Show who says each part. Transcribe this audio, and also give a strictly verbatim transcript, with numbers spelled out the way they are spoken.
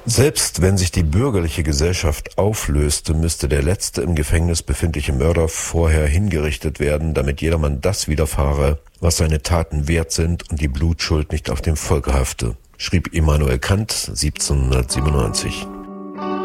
Speaker 1: Selbst wenn sich die bürgerliche Gesellschaft auflöste, müsste der letzte im Gefängnis befindliche Mörder vorher hingerichtet werden, damit jedermann das widerfahre, was seine Taten wert sind und die Blutschuld nicht auf dem Volke hafte, schrieb Immanuel Kant siebzehnhundertsiebenundneunzig.